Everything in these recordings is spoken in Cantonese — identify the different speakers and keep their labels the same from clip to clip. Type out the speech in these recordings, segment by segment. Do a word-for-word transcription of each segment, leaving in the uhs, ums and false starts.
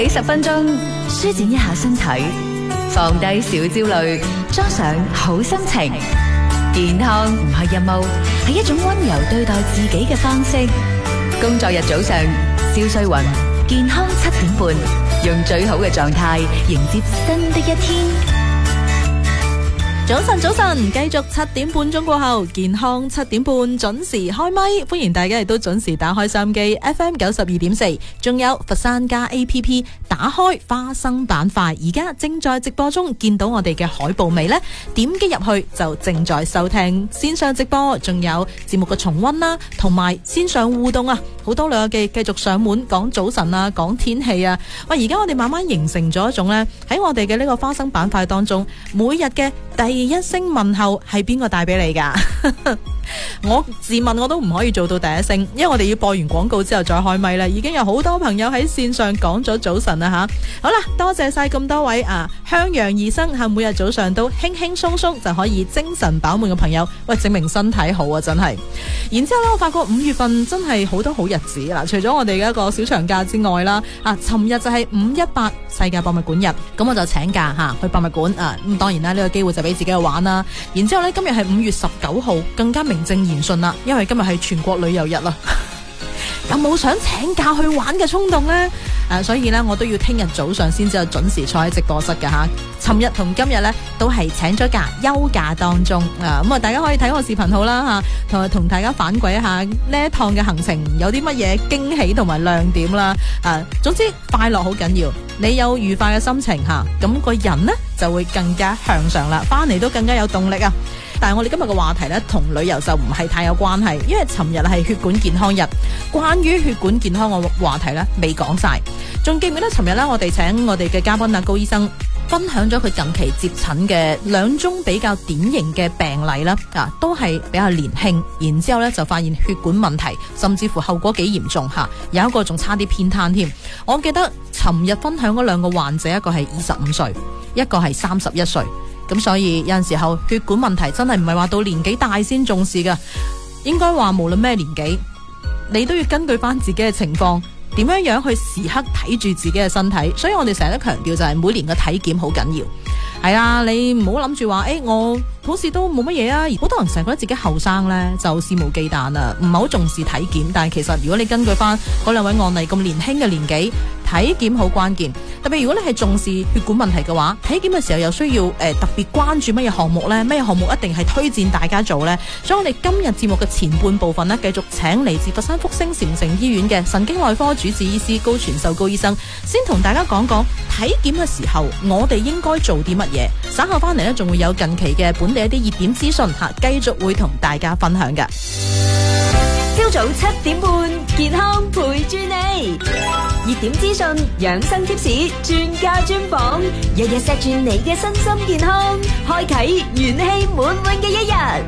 Speaker 1: 幾十分鐘舒展一下身體，放低小焦慮，裝上好心情。健康唔係任務，係一種溫柔對待自己嘅方式。工作日早上，蕭瑞雲，健康七點半，用最好嘅狀態迎接新的一天。
Speaker 2: 早晨，早晨，繼續七點半鐘過後，健康七點半準時開咪，歡迎大家亦都準時打開收音機 F M 九十二點四，仲有佛山加 A P P 打開花生板塊，而家正在直播中，見到我哋嘅海報未呢？點擊入去就正在收聽線上直播，仲有節目嘅重溫啦，同埋線上互動啊！好多旅遊記繼續上門講早晨啊，講天氣啊！喂，而家我哋慢慢形成咗一種呢，喺我哋嘅呢個花生板塊當中，每日嘅第一聲問候係邊個帶俾你噶？我自問我都唔可以做到第一聲，因為我哋要播完廣告之後再開咪啦。已經有好多朋友喺線上講咗早晨啦吓，好啦，多謝晒咁多位啊，向陽而生係每日早上都輕輕鬆鬆就可以精神飽滿嘅朋友，喂，證明身體好啊，真係。然之後咧，我發覺五月份真係好多好日子啦，除咗我哋嘅一個小長假之外啦，啊，尋日就係五一八世界博物館日，咁我就請假吓去博物館啊，咁當然啦，呢個機會就俾自己去玩啦。然之後咧，今日係五月十九號，更加名正言順啦，因為今日係全國旅遊日啦。有冇想請假去玩嘅衝動呢？啊，所以呢，我都要聽日早上先至有準時坐喺直播室嘅吓。尋日同今日呢，都係請咗假休假當中啊，咁啊，大家可以睇我視頻號啦吓，同埋同大家反饋一下呢一趟嘅行程有啲乜嘢驚喜同埋亮點啦。啊，總之快樂好緊要，你有愉快嘅心情吓，咁個人呢就會更加向上啦，翻嚟都更加有動力啊！但係我哋今日嘅話題呢，同旅遊就唔係太有關係，因為尋日係血管健康日，關於血管健康嘅話題呢，未講晒。仲記唔記得尋日呢，我哋請我哋嘅嘉賓啊高醫生分享咗佢近期接診嘅兩宗比較典型嘅病例啦，啊，都係比較年輕，然之後呢就發現血管問題，甚至乎後果幾嚴重吓，有一個仲差啲偏癱添。我記得尋日分享嗰兩個患者，一個係二十五歲，一個係三十一歲。咁所以有陣時候血管問題真係唔係話到年紀大先重視噶，應該話無論咩年紀，你都要根據翻自己嘅情況，點樣樣去時刻睇住自己嘅身體。所以我哋成日都強調就係每年嘅體檢好緊要。係啊，你唔好諗住話誒，我好似都冇乜嘢啊。好多人成日覺得自己後生呢，就肆無忌憚啊，唔係好重視體檢。但係其實如果你根據翻嗰兩位案例咁年輕嘅年紀，體檢好關鍵。特別如果你係重視血管問題嘅話，體檢嘅時候又需要誒、呃、特別關注乜嘢項目呢？乜嘢項目一定係推薦大家做呢？所以我哋今日節目嘅前半部分呢，繼續請嚟自佛山福星禪城醫院嘅神經內科主治醫師高傳授高醫生，先同大家講講體檢嘅時候我哋應該做啲乜嘢。稍後翻嚟呢，仲會有近期嘅本地一啲熱點資訊吓，繼續會同大家分享嘅。
Speaker 1: 朝早七點半，健康陪住你，熱點資訊、養生貼士、專家專訪，日日錫住你嘅身心健康，開啟元氣滿滿嘅一日。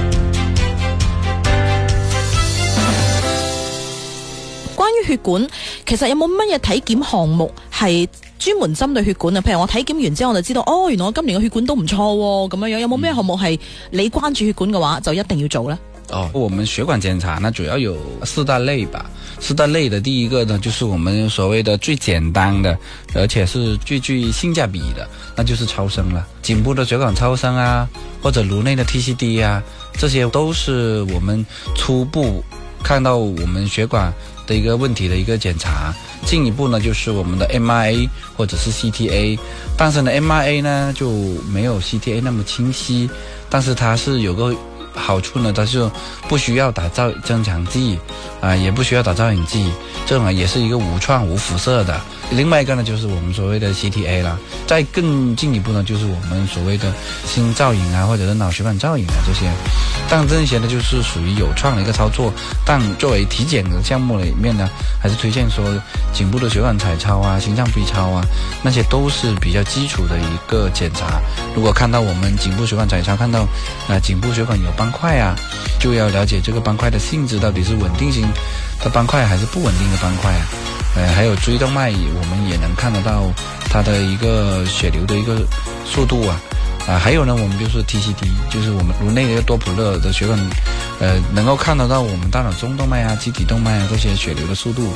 Speaker 2: 關於血管，其實有冇乜嘢體檢項目係專門針對血管啊？譬如我體檢完之後我就知道，哦，原來我今年嘅血管都唔錯咁樣樣。有冇咩項目係你關注血管嘅話就一定要做呢？
Speaker 3: 哦，我們血管檢查呢，主要有四大類吧。四大類的第一個呢，就是我們所謂的最簡單的，而且是最具性價比的，那就是超聲了。頸部的血管超聲啊，或者顱內的 T C D 啊，這些都是我們初步看到我們血管的一個問題的一個檢查。進一步呢，就是我們的 M R A 或者是 C T A， 但是呢 M R A 呢就沒有 C T A 那麼清晰，但是它是有個好處呢，它就不需要打造增強劑啊、呃，也不需要打造影劑，這種也是一個無創無輻射的。另外一個呢，就是我們所謂的 C T A 啦，再更進一步呢，就是我們所謂的心造影啊，或者是腦血管造影啊這些。但這些呢，就是屬於有創的一個操作。但作為體檢的項目裏面呢，還是推薦說頸部的血管彩超啊、心臟 B 超啊，那些都是比較基礎的一個檢查。如果看到我們頸部血管彩超，看到啊、呃、頸部血管有斑塊啊，就要了解這個斑塊的性質到底是穩定型的斑塊還是不穩定的斑塊啊。呃，還有椎動脈，我們也能看得到它的一個血流的一個速度啊。啊，還有呢，我們就是 T C D， 就是我們顱內的一個多普勒的血管，呃，能夠看得到我們大腦中動脈啊、基底動脈啊這些血流的速度。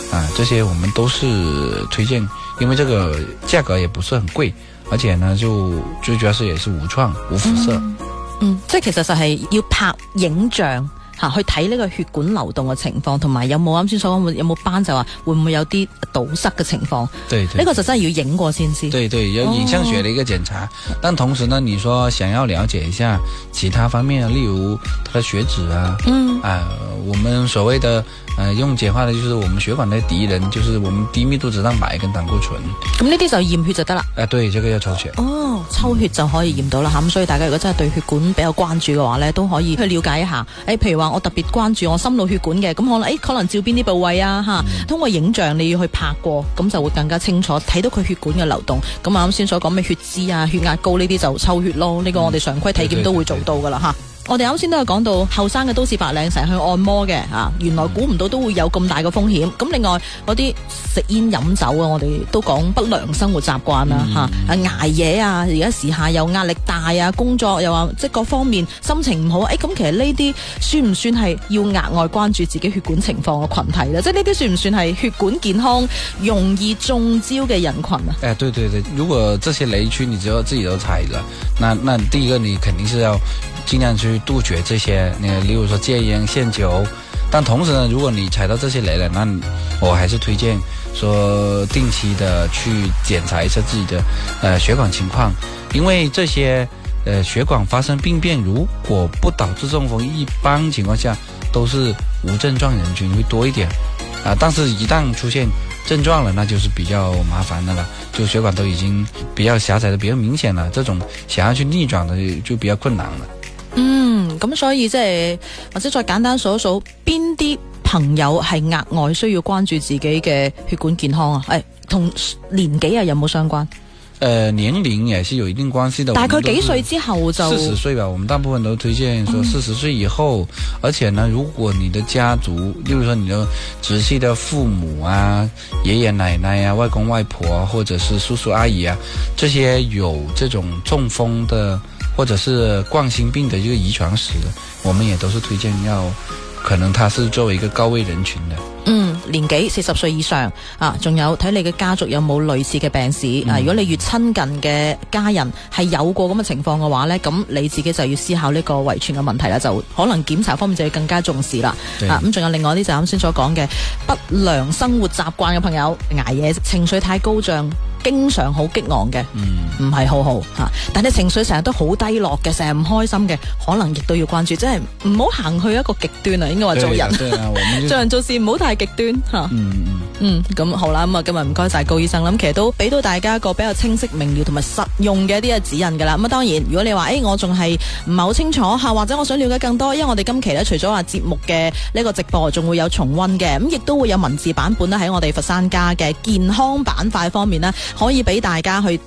Speaker 3: 啊，这些我們都是推薦，因為這個價格也不是很貴，而且呢就最主要是也是無創無輻射。
Speaker 2: 嗯，嗯，即係其實就係要拍影像。吓去睇呢個血管流動嘅情況，同埋有冇啱先所講有冇斑就話會唔會有啲堵塞嘅情況？
Speaker 3: 對對，
Speaker 2: 呢個就真係要影過先知。
Speaker 3: 對對，有影像學的一個檢查。哦、但同時呢，你說想要了解一下其他方面，例如它的血脂啊，嗯啊、呃，我們所謂的呃用簡化的，就是我們血管的敵人，就是我們低密度脂蛋白跟膽固醇。
Speaker 2: 咁呢啲就驗血就得啦。
Speaker 3: 啊，對，這個要抽血。
Speaker 2: 哦，抽血就可以驗到啦吓。咁、嗯、所以大家如果真係對血管比較關注嘅話呢，都可以去了解一下。誒，譬如話。我特別關注我心腦血管嘅，咁可能誒，可能照邊啲部位啊吓，嗯、通過影像你要去拍過，咁就會更加清楚睇到佢血管嘅流動。咁啱先所講咩血脂啊、血壓高呢啲就抽血咯，呢、這個我哋常規體檢都會做到噶啦吓。我哋啱先都有講到後生嘅都市白領成日去按摩嘅啊，原來估唔到都會有咁大嘅風險。咁另外嗰啲食煙飲酒啊，我哋都講不良生活習慣啦吓，啊捱夜啊，而家時下又壓力大啊，工作又話即係各方面心情唔好，誒、哎、咁其實呢啲算唔算係要額外關注自己血管情況嘅群體咧？即係呢啲算唔算係血管健康容易中招嘅人群啊？
Speaker 3: 誒，對對對，如果這些雷區你只有自己都踩了，那那第一個你肯定是要盡量去杜絕這些，你例如說戒煙限酒，但同時呢，如果你踩到這些雷了，那我還是推薦說定期的去檢查一下自己的呃血管情況，因為這些呃血管發生病變，如果不導致中風，一般情況下都是無症狀人群會多一點啊，但是一旦出現症狀了，那就是比較麻煩的了，就血管都已經比較狹窄的比較明顯了，這種想要去逆轉的就比較困難了。
Speaker 2: 嗯，咁所以即係或者再簡單數一數，邊啲朋友係額外需要關注自己嘅血管健康啊？誒，同年紀啊有冇相關？
Speaker 3: 呃，年齡也是有一定關係的。大概
Speaker 2: 幾歲之後就
Speaker 3: 四十歲吧，我們大部分都推薦說四十歲以後。嗯、而且呢，如果你的家族，例如說你的直系的父母啊、爺爺奶奶啊、外公外婆啊，或者是叔叔阿姨啊，這些有這種中風的或者是冠心病的一個遺傳史的，我們也都是推薦要，可能他是作為一個高危人群的。
Speaker 2: 嗯，年紀四十歲以上啊，仲有睇你嘅家族有冇類似嘅病史、嗯、啊。如果你越親近嘅家人係有過咁嘅情況嘅話呢，咁你自己就要思考呢個遺傳嘅問題啦，就可能檢查方面就要更加重視啦。對啊，咁仲有另外啲就啱先所講嘅不良生活習慣嘅朋友，捱夜、情緒太高漲，經常好激昂嘅，唔係、嗯、好好吓、啊。但係情緒成日都好低落嘅，成日唔開心嘅，可能亦都要關注，即係唔好行去一個極端啊。應該話做人，做人做事唔好太極端吓。嗯嗯嗯，咁好啦，咁啊今日唔該晒高醫生啦。咁其實都俾到大家一個比較清晰明了同埋實用嘅一啲嘅指引噶啦。咁啊當然，如果你話誒、欸、我仲係唔係好清楚吓，或者我想了解更多，因為我哋今期咧除咗話節目嘅呢個直播，仲會有重溫嘅，咁亦都會有文字版本咧喺我哋佛山家嘅健康板塊方面咧，可以俾大家去